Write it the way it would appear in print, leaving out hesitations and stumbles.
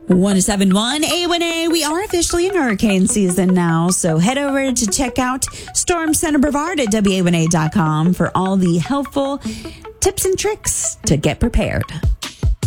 1071 A1A. We are officially in hurricane season now, so head over to check out Storm Center Brevard at WA1A.com for all the helpful tips and tricks to get prepared.